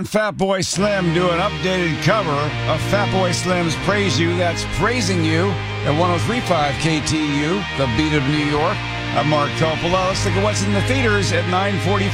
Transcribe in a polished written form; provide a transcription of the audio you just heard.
and Fatboy Slim do an updated cover of Fatboy Slim's Praise You. That's Praising You at 103.5 KTU, the beat of New York. I'm Mark Coppola. Let's look at what's in the theaters at 9:45.